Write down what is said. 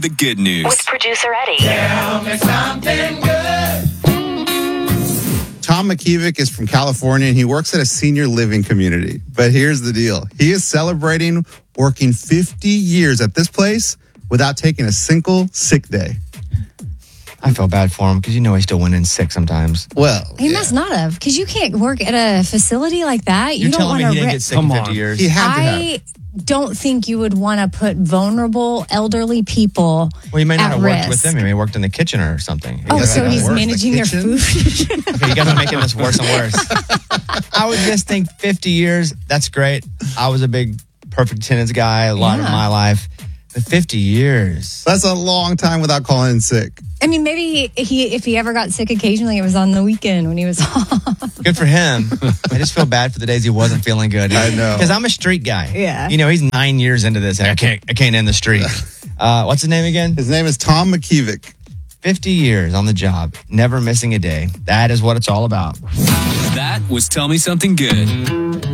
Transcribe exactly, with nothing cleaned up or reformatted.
the good news. With producer Eddie. Tell me something good. Tom McKevick is from California, and he works at a senior living community. But here's the deal. He is celebrating working fifty years at this place without taking a single sick day. I feel bad for him because you know he still went in sick sometimes. Well, He yeah. must not have, because you can't work at a facility like that. You You're don't telling want me he to. didn't Ri- get sick Come in fifty on. years? He had to have. I don't think you would want to put vulnerable elderly people Well, he may not at have risk. worked with them. He may have worked in the kitchen or something. He Oh, doesn't so know he's work. managing their kitchen? food. Okay, you guys are making this worse and worse. I would just think fifty years, that's great. I was a big perfect attendance guy a lot of Yeah. my life. But fifty years. That's a long time without calling in sick. I mean, maybe he, if he ever got sick occasionally, it was on the weekend when he was off. Good for him. I just feel bad for the days he wasn't feeling good. I know. Because I'm a street guy. Yeah. You know, he's nine years into this. And I can't I can't end the streak. Uh, what's his name again? His name is Tom McKevick. fifty years on the job, never missing a day. That is what it's all about. That was Tell Me Something Good.